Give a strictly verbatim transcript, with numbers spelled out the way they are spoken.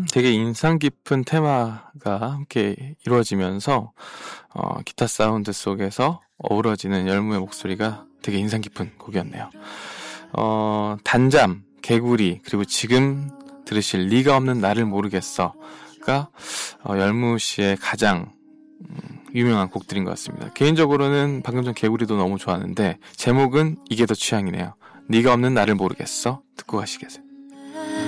되게 인상 깊은 테마가 함께 이루어지면서 어, 기타 사운드 속에서 어우러지는 열무의 목소리가 되게 인상 깊은 곡이었네요. 어, 단잠, 개구리, 그리고 지금 들으실 네가 없는 나를 모르겠어가 어, 열무 씨의 가장 음, 유명한 곡들인 것 같습니다. 개인적으로는 방금 전 개구리도 너무 좋아하는데 제목은 이게 더 취향이네요. 네가 없는 나를 모르겠어. 듣고 가시겠어요.